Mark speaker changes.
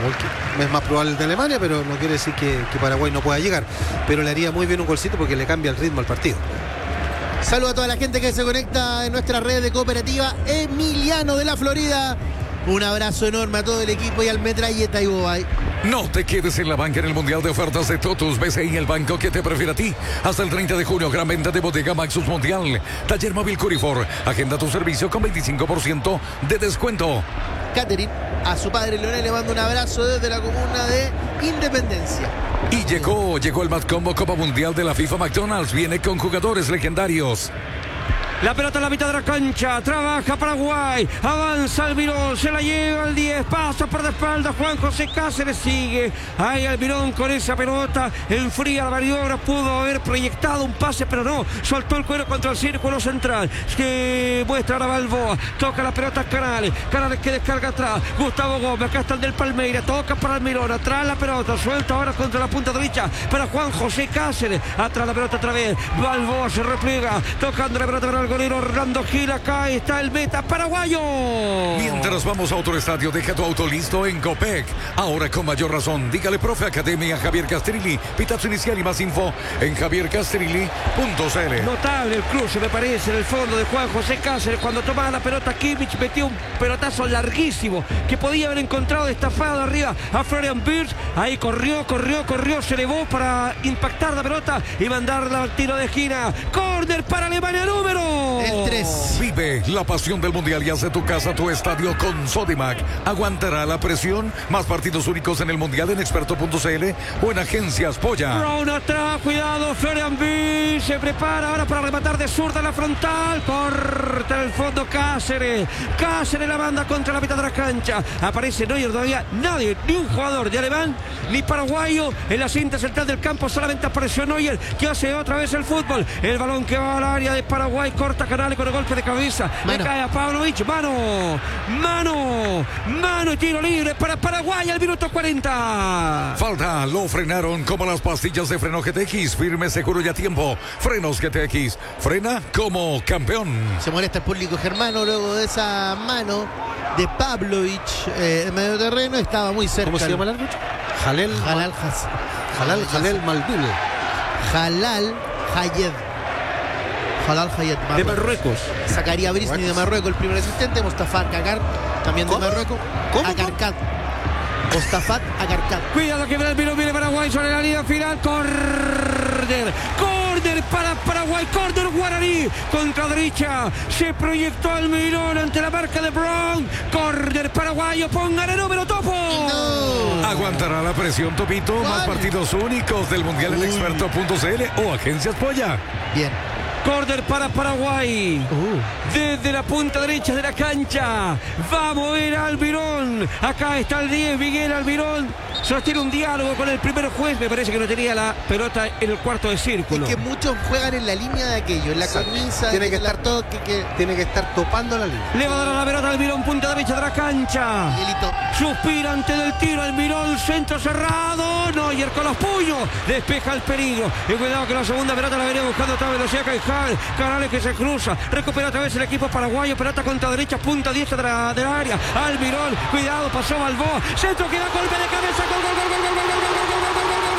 Speaker 1: Es más probable el de Alemania, pero no quiere decir que Paraguay no pueda llegar. Pero le haría muy bien un golcito porque le cambia el ritmo al partido.
Speaker 2: Saludos a toda la gente que se conecta en nuestra red de cooperativa Emiliano de la Florida. Un abrazo enorme a todo el equipo y al Metralleta y Bobay.
Speaker 3: No te quedes en la banca en el Mundial de Ofertas de Totus BCI, el banco que te prefiere a ti. Hasta el 30 de junio, gran venta de Bodega Maxus Mundial. Taller móvil Curifor. Agenda tu servicio con 25% de descuento.
Speaker 2: Catherine, a su padre Leonel le manda un abrazo desde la comuna de Independencia.
Speaker 3: Y llegó el Mad Combo Copa Mundial de la FIFA McDonald's. Viene con jugadores legendarios.
Speaker 4: La pelota en la mitad de la cancha, trabaja Paraguay, avanza Almirón, se la lleva al 10, pasa por la espalda, Juan José Cáceres sigue, ahí Almirón con esa pelota, enfría la maniobra, pudo haber proyectado un pase, pero no, soltó el cuero contra el círculo central, que muestra ahora Balboa, toca la pelota a Canales que descarga atrás, Gustavo Gómez, acá está el del Palmeiras, toca para Almirón, atrás la pelota, suelta ahora contra la punta derecha, para Juan José Cáceres, atrás la pelota otra vez, Balboa se repliega, tocando la pelota para el golero Orlando Gil, acá está el meta paraguayo.
Speaker 3: Mientras vamos a otro estadio, deja tu auto listo en Copec. Ahora con mayor razón, dígale profe Academia Javier Castrilli. Pitazo inicial y más info en javiercastrilli.cl.
Speaker 4: Notable el cruce, me parece, en el fondo de Juan José Cáceres. Cuando tomaba la pelota, Kimmich metió un pelotazo larguísimo que podía haber encontrado destafado arriba a Florian Wirtz. Ahí corrió, se elevó para impactar la pelota y mandarla al tiro de esquina. Córner para Alemania, número
Speaker 2: el 3.
Speaker 3: Vive la pasión del Mundial y hace tu casa tu estadio con Sodimac. ¿Aguantará la presión? Más partidos únicos en el Mundial en experto.cl o en Agencias Polla.
Speaker 4: Brown atrás, cuidado, Florian Wirtz se prepara ahora para rematar de zurda la frontal. Corta el fondo Cáceres la banda contra la mitad de la cancha. Aparece Neuer, todavía nadie, ni un jugador de alemán ni paraguayo en la cinta central del campo. Solamente apareció Neuer, que hace otra vez el fútbol. El balón que va al área de Paraguay, corta Canales con el golpe de cabeza. Le cae a Pavlovich, mano, tiro libre para Paraguay al minuto 40.
Speaker 3: Falta, lo frenaron como las pastillas de freno GTX, firme, seguro y a tiempo. Frenos GTX, frena como campeón.
Speaker 2: Se molesta el público germano luego de esa mano de Pavlovich en medio terreno, estaba muy cerca.
Speaker 1: ¿Cómo se llama el árbitro? Jalal Maldul.
Speaker 2: Jalal Hayed
Speaker 4: de Marruecos.
Speaker 2: Sacaría Brisny de Marruecos, el primer asistente. Mustafa Agar, también de Marruecos. Agarcat. Mustafa Agarcat.
Speaker 4: Cuidado que Almirón viene Paraguay sobre la línea final. Córner para Paraguay, córner guaraní contra derecha, se proyectó Almirón ante la marca de Brown. Córner paraguayo, póngale número, Topo.
Speaker 2: No.
Speaker 3: ¿Aguantará la presión, Topito?
Speaker 2: ¿Cuál?
Speaker 3: Más partidos únicos del Mundial en experto.cl o Agencias Polla.
Speaker 2: Bien.
Speaker 4: Córner para Paraguay. Desde la punta derecha de la cancha. Va a mover Almirón. Acá está el 10, Miguel Almirón. Sostiene un diálogo con el primer juez. Me parece que no tenía la pelota en el cuarto de círculo.
Speaker 2: Es que muchos juegan en la línea de aquello, en la camisa.
Speaker 1: Tiene que estar topando la línea.
Speaker 4: Le va a dar la pelota a Almirón, punta derecha de la cancha.
Speaker 2: Miguelito.
Speaker 4: Suspira antes del tiro Almirón, centro cerrado. Neuer con los puños. Despeja el peligro. Y cuidado que la segunda pelota la venía buscando a otra velocidad. Canales que se cruza. Recupera otra vez el equipo paraguayo. Pelota contra derecha, punta diestra de la área. Almirón, cuidado, pasó Balboa. Centro que da golpe de cabeza. Gol.